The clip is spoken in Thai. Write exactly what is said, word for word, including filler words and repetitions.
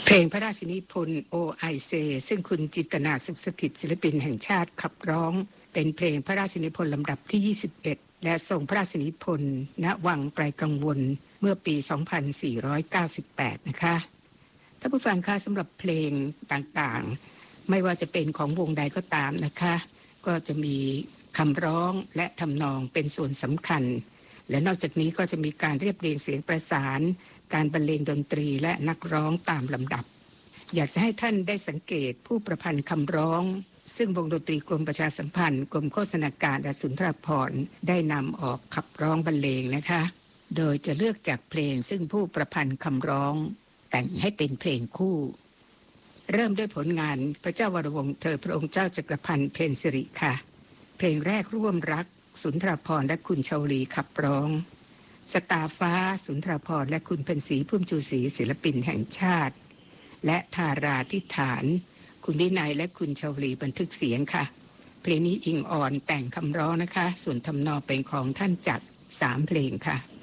เพลงพระราชนิพนธ์โอไอเซซึ่งคุณจิตนาสุขสถิตศิลปินแห่งชาติขับร้องเป็นเพลงพระราชนิพนธ์ลำดับที่ยี่สิบเอ็ดและทรงพระราชนิพนธ์ณวังไกลกังวลเมื่อปีสองพันสี่ร้อยเก้าสิบแปดนะคะท่านผู้ฟังคะสำหรับเพลงต่างๆไม่ว่าจะเป็นของวงใดก็ตามนะคะก็จะมีคำร้องและทำนองเป็นส่วนสำคัญและนอกจากนี้ก็จะมีการเรียบเรียงเสียงประสานการบรรเลงดนตรีและนักร้องตามลำดับอยากจะให้ท่านได้สังเกตผู้ประพันธ์คำร้องซึ่งวงดนตรีกรมประชาสัมพันธ์กรมโฆษณาการและสุนทรภรณ์ได้นำออกขับร้องบรรเลงนะคะโดยจะเลือกจากเพลงซึ่งผู้ประพันธ์คำร้องแต่งให้เป็นเพลงคู่เริ่มด้วยผลงานพระเจ้าวรวงศ์เธอพระองค์เจ้าจักรพันธ์เพ็ญสิริค่ะเพลงแรกร่วมรักสุนทรภรณ์และคุณชาวลีขับร้องสตาฟ้าสุนทรภรณ์และคุณเพ็ญศรีพุ่มชูศรีศิลปินแห่งชาติและธาราธิฐานคุณวินัยและคุณชาวลีบันทึกเสียงค่ะเพลงนี้อิงอ่อนแต่งคำร้องนะคะส่วนทำนองเป็นของท่านจักรสามเพลงค่ะ